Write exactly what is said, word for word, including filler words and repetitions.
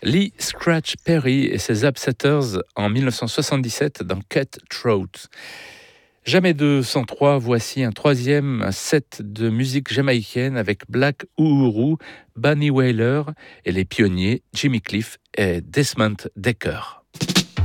Lee Scratch Perry et ses Upsetters en dix-neuf cent soixante-dix-sept dans Cut Throat. Jamais deux cent trois, voici un troisième set de musique jamaïcaine avec Black Uhuru, Bunny Wailer et les pionniers Jimmy Cliff et Desmond Dekker.